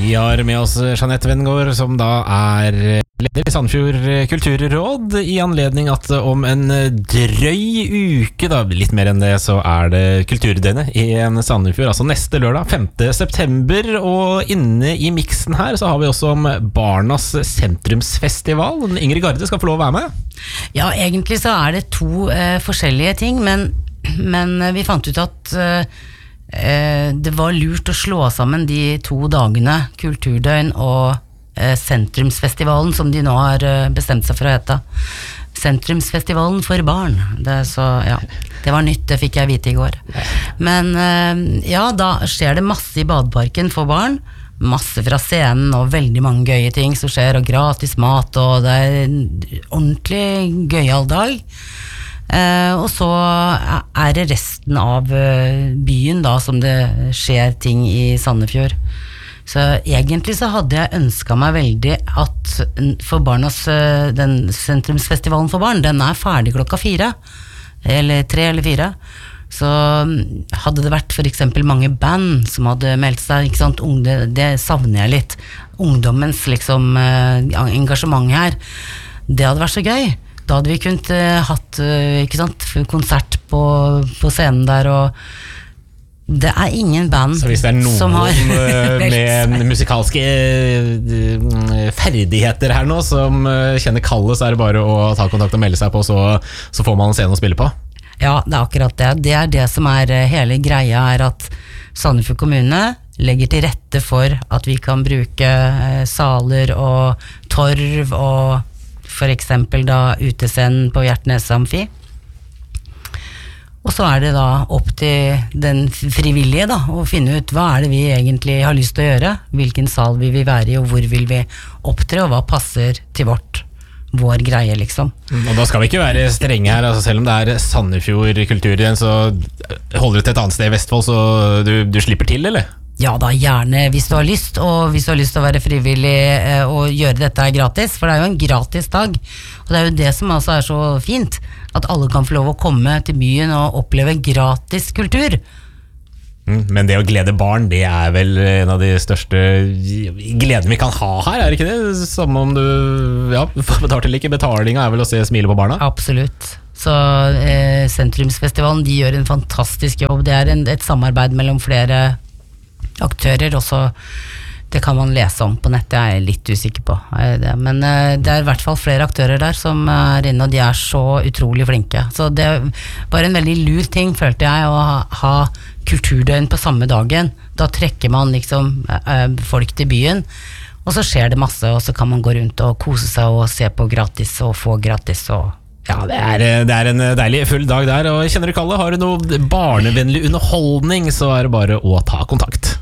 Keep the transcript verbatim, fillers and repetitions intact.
Vi har med oss Jeanette Vengård, som da er leder i Sandefjord kulturråd, i anledning at om en drøy uke, da, litt mer enn det, så er det kulturdøgnet i en Sandefjord, altså neste lørdag, femte september, og inne i miksen her så har vi også om Barnas sentrumsfestival. Ingrid Garde skal få lov å være med. Ja, egentlig så er det to eh, forskjellige ting, men, men vi fant ut at eh, det var lurt å slå sammen de to dagene, kulturdøgn og eh, sentrumsfestivalen, som de nå har eh, bestemt seg for å hete. Sentrumsfestivalen for barn. Det, så, ja, det var nytt, det fikk jeg vite i går. Men eh, ja, da skjer det masse i badeparken for barn, masse fra scenen og veldig mange gøye ting som skjer, og gratis mat, og det er en ordentlig gøyal dag. Uh, og så er det resten av uh, byen da, som det skjer ting i Sandefjord. Så egentlig så hadde jeg ønsket meg veldig at for barnas, uh, den sentrumsfestivalen for barn, den er ferdig klokka fire, eller tre eller fire. Så hadde det vært for eksempel mange band som hadde meldt seg, ikke sant, Ungde, det savner jeg litt. Ungdommens liksom uh, engasjement her, det hadde vært så gøy. Da hadde vi kunnet uh, hatt uh, ikke sant, konsert på, på scenen der, og det er ingen band så hvis det er noen som har med musikalske uh, ferdigheter her nå, som uh, kjenner kallet, så er det bare å ta kontakt og melde seg på, så, så får man en scene å spille på. Ja, det er akkurat det. Det er det som er uh, hele greia, er at Sandefjord kommune legger til rette for at vi kan bruke uh, saler og torv og for eksempel da utescenen på Hjertnes Amfi. Og så er det da opp til den frivillige da, å finne ut hva er det vi egentlig har lyst til å gjøre, hvilken sal vil vi være i, og hvor vil vi opptre, og hva passer til vårt, vår greie liksom. Og da skal vi ikke være strenge her, altså selv om det er Sandefjord kultur igjen, så holder du til et annet sted i Vestfold, så du, du slipper til, eller? Ja da, gjerne hvis du har lyst, og hvis du har lyst til å være frivillig eh, og gjøre dette gratis, for det er jo en gratis dag, og det er jo det som altså er så fint, at alle kan få lov å komme til byen og oppleve gratis kultur. Mm, men det å glede barn, det er vel en av de største gleden vi kan ha her, er det ikke det? Som om du, ja, får betalt eller ikke, betalinga er vel å se smile på barna? Absolutt. Så eh, Sentrumsfestivalen, de gjør en fantastisk jobb, det er en, et samarbeid mellom flere aktører, også det kan man lese om på nettet, jeg er litt usikker på det. Men det er i hvert fall flere aktører der som er inne, og de er så utrolig flinke, så det var en veldig lur ting, følte jeg, å ha, ha kulturdøgn på samme dagen. Da trekker man liksom eh, folk til byen, og så skjer det masse, og så kan man gå rundt og kose seg og se på gratis og få gratis og ja, det er, det er en deilig full dag der, og kjenner du kallet, har du noe barnevennlig underholdning, så er det bare å ta kontakt.